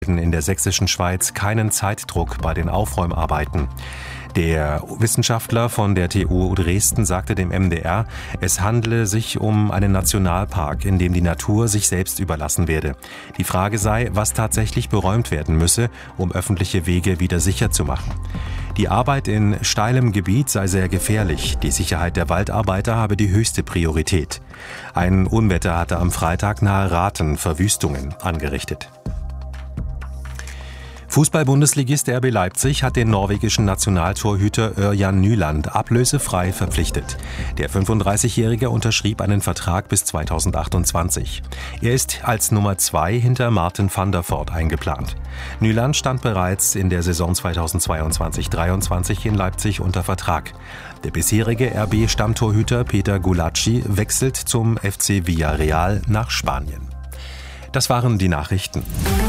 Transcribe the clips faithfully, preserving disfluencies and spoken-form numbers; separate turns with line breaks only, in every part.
melden in der sächsischen Schweiz keinen Zeitdruck bei den Aufräumarbeiten. Der Wissenschaftler von der T U Dresden sagte dem M D R, es handle sich um einen Nationalpark, in dem die Natur sich selbst überlassen werde. Die Frage sei, was tatsächlich beräumt werden müsse, um öffentliche Wege wieder sicher zu machen. Die Arbeit in steilem Gebiet sei sehr gefährlich. Die Sicherheit der Waldarbeiter habe die höchste Priorität. Ein Unwetter hatte am Freitag nahe Rathen Verwüstungen angerichtet. Fußball-Bundesligist R B Leipzig hat den norwegischen Nationaltorhüter Ørjan Nyland ablösefrei verpflichtet. Der fünfunddreißigjährige unterschrieb einen Vertrag bis zweitausendachtundzwanzig. Er ist als Nummer zwei hinter Martin van der Voort eingeplant. Nyland stand bereits in der Saison zweitausendzweiundzwanzig dreiundzwanzig in Leipzig unter Vertrag. Der bisherige R B-Stammtorhüter Peter Gulacsi wechselt zum F C Villarreal nach Spanien. Das waren die Nachrichten.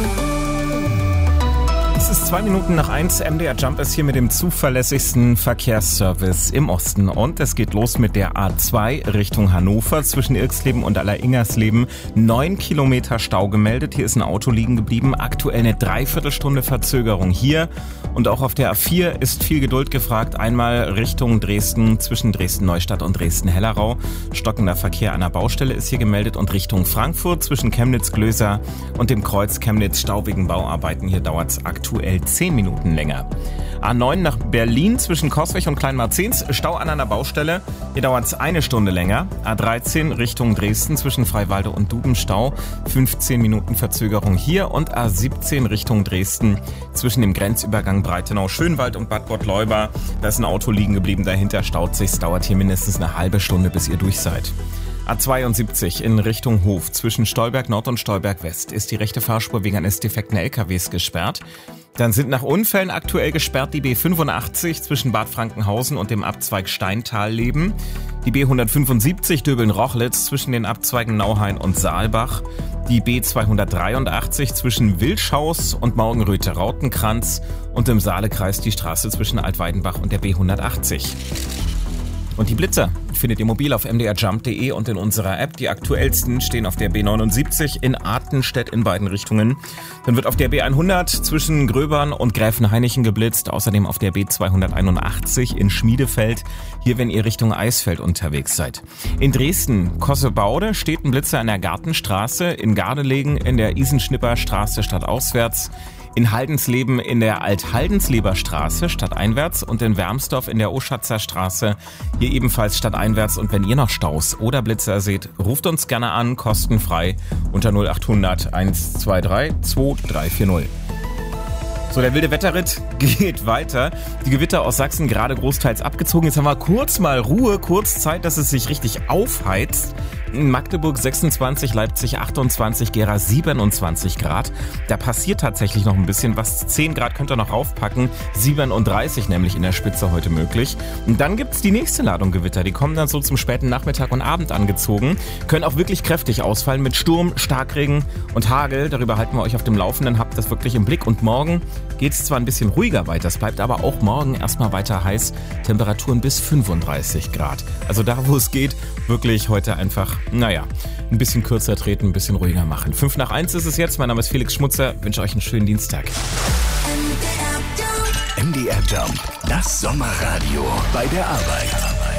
Es ist zwei Minuten nach eins. M D R Jump ist hier mit dem zuverlässigsten Verkehrsservice im Osten. Und es geht los mit der A zwei Richtung Hannover zwischen Irxleben und Aller-Ingersleben. Neun Kilometer Stau gemeldet. Hier ist ein Auto liegen geblieben. Aktuell eine Dreiviertelstunde Verzögerung hier. Und auch auf der A vier ist viel Geduld gefragt. Einmal Richtung Dresden zwischen Dresden-Neustadt und Dresden-Hellerau. Stockender Verkehr an der Baustelle ist hier gemeldet. Und Richtung Frankfurt zwischen Chemnitz-Glöser und dem Kreuz Chemnitz-Stau wegen Bauarbeiten. Hier dauert es aktuell zehn Minuten länger. A neun nach Berlin zwischen Coswig und Kleinmarzens, Stau an einer Baustelle. Hier dauert es eine Stunde länger. A dreizehn Richtung Dresden zwischen Freiwalde und Dubenstau, fünfzehn Minuten Verzögerung hier. Und A siebzehn Richtung Dresden zwischen dem Grenzübergang Breitenau-Schönwald und Bad Gottleuba. Da ist ein Auto liegen geblieben, dahinter staut sich. Es dauert hier mindestens eine halbe Stunde, bis ihr durch seid. A zweiundsiebzig in Richtung Hof zwischen Stolberg Nord und Stolberg West ist die rechte Fahrspur wegen eines defekten L K Ws gesperrt. Dann sind nach Unfällen aktuell gesperrt die B fünfundachtzig zwischen Bad Frankenhausen und dem Abzweig Steintalleben, die B hundertfünfundsiebzig Döbeln-Rochlitz zwischen den Abzweigen Nauhain und Saalbach, die B zweihundertdreiundachtzig zwischen Wilschaus und Morgenröte-Rautenkranz und im Saalekreis die Straße zwischen Altweidenbach und der B hundertachtzig. Und die Blitzer findet ihr mobil auf m d r jump punkt d e und in unserer App. Die aktuellsten stehen auf der B neunundsiebzig in Artenstedt in beiden Richtungen. Dann wird auf der B hundert zwischen Gröbern und Gräfenhainichen geblitzt. Außerdem auf der B zweihunderteinundachtzig in Schmiedefeld. Hier, wenn ihr Richtung Eisfeld unterwegs seid. In Dresden, Kossebaude, steht ein Blitzer an der Gartenstraße. In Gardelegen in der Isenschnipperstraße stadtauswärts. In Haldensleben in der Alt-Haldensleber Straße stadteinwärts und in Wermsdorf in der Oschatzer Straße hier ebenfalls stadteinwärts. Und wenn ihr noch Staus oder Blitzer seht, ruft uns gerne an, kostenfrei unter null achthundert eins zwei drei zwei drei vier null. So, der wilde Wetterritt geht weiter. Die Gewitter aus Sachsen gerade großteils abgezogen. Jetzt haben wir kurz mal Ruhe, kurz Zeit, dass es sich richtig aufheizt. In Magdeburg sechsundzwanzig, Leipzig achtundzwanzig, Gera siebenundzwanzig Grad. Da passiert tatsächlich noch ein bisschen was. zehn Grad könnt ihr noch raufpacken. siebenunddreißig nämlich in der Spitze heute möglich. Und dann gibt's die nächste Ladung Gewitter. Die kommen dann so zum späten Nachmittag und Abend angezogen. Können auch wirklich kräftig ausfallen mit Sturm, Starkregen und Hagel. Darüber halten wir euch auf dem Laufenden. Habt das wirklich im Blick. Und morgen geht's zwar ein bisschen ruhiger weiter. Es bleibt aber auch morgen erstmal weiter heiß. Temperaturen bis fünfunddreißig Grad. Also da, wo es geht, wirklich heute einfach, naja, ein bisschen kürzer treten, ein bisschen ruhiger machen. fünf nach eins ist es jetzt. Mein Name ist Felix Schmutzer. Ich wünsche euch einen schönen Dienstag.
M D R Jump, das Sommerradio bei der Arbeit.